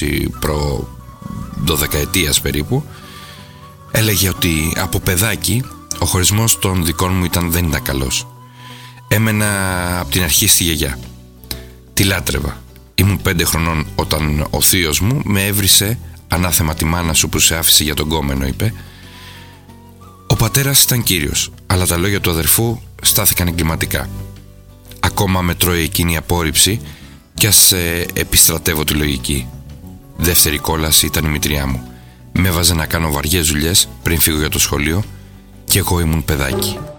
ανακοίνωση προ 12 περίπου, έλεγε ότι από παιδάκι ο χωρισμός των δικών μου δεν ήταν καλός. Έμενα από την αρχή στη γιαγιά. Τη λάτρευα. Ήμουν 5 χρονών όταν ο θείος μου με έβρισε ανάθεμα τη μάνα σου που σε άφησε για τον κόμενο, είπε. Ο πατέρας ήταν κύριος, αλλά τα λόγια του αδερφού στάθηκαν εγκληματικά. Ακόμα με τρώει εκείνη η απόρριψη κι ας επιστρατεύω τη λογική. Δεύτερη κόλαση ήταν η μητριά μου. Με έβαζε να κάνω βαριές δουλειές πριν φύγω για το σχολείο κι εγώ ήμουν παιδάκι.